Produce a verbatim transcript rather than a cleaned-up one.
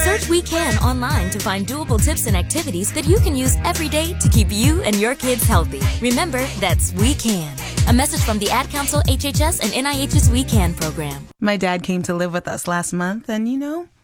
Search We Can online to find doable tips and activities that you can use every day to keep you and your kids healthy. Remember, that's We Can. A message from the Ad Council, H H S, and N I H's We Can program. My dad came to live with us last month, and you know,